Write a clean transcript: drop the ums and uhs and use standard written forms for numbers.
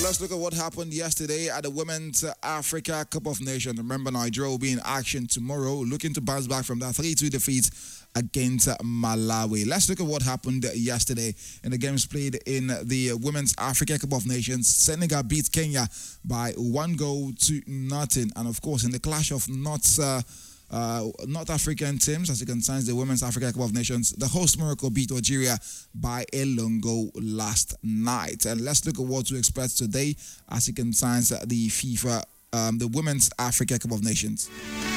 Let's look at what happened yesterday at the Women's Africa Cup of Nations. Remember, Nigeria will be in action tomorrow, looking to bounce back from that 3-2 defeat against Malawi. Let's look at what happened yesterday in the games played in the Women's Africa Cup of Nations. Senegal beat Kenya by 1-0. And of course, in the clash of North African teams, as you can see, the Women's Africa Cup of Nations, the host Morocco beat Algeria by a long goal last night. And let's look at what to expect today, as you can see, the FIFA, the Women's Africa Cup of Nations.